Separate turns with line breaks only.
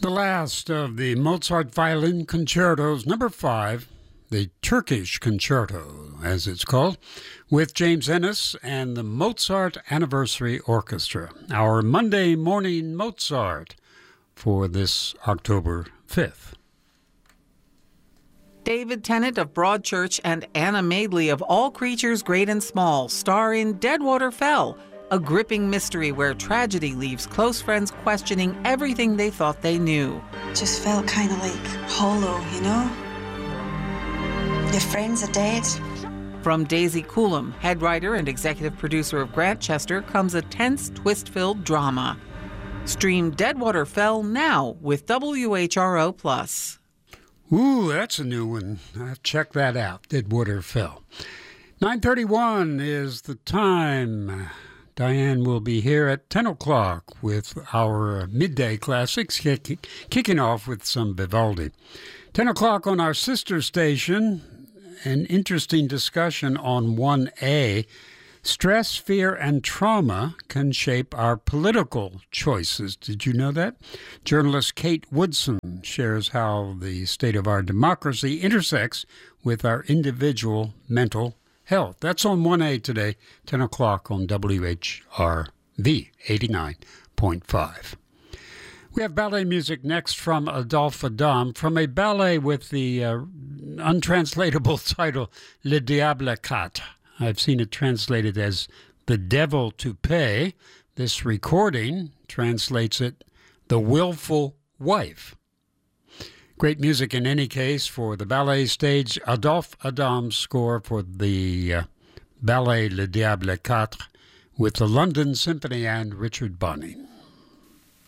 The last of the Mozart Violin Concertos, number 5, the Turkish Concerto, as it's called, with James Ennis and the Mozart Anniversary Orchestra. Our Monday morning Mozart for this October 5th.
David Tennant of Broadchurch and Anna Madeley of All Creatures Great and Small star in Deadwater Fell, a gripping mystery where tragedy leaves close friends questioning everything they thought they knew.
Just felt kind of like hollow, you know? Your friends are dead.
From Daisy Coulomb, head writer and executive producer of Grantchester, comes a tense, twist-filled drama. Stream Deadwater Fell now with WHRO+.
Ooh, that's a new one. I'll check that out. Deadwater Fell. 9:31 is the time. Diane will be here at 10 o'clock with our midday classics, kicking off with some Vivaldi. 10 o'clock on our sister station, an interesting discussion on 1A. Stress, fear, and trauma can shape our political choices. Did you know that? Journalist Kate Woodson shares how the state of our democracy intersects with our individual mental health. That's on 1A today, 10 o'clock on WHRV 89.5. We have ballet music next from Adolphe Adam, from a ballet with the untranslatable title Le Diable Quatre. I've seen it translated as The Devil to Pay. This recording translates it The Willful Wife. Great music in any case for the ballet stage. Adolphe Adam's score for the ballet Le Diable Quatre with the London Symphony and Richard Bonney.